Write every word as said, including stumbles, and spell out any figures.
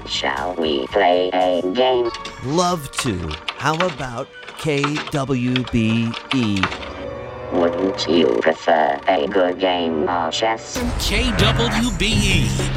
Shall we play a game? Love to. How about K W B E? Wouldn't you prefer a good game of chess? K W B E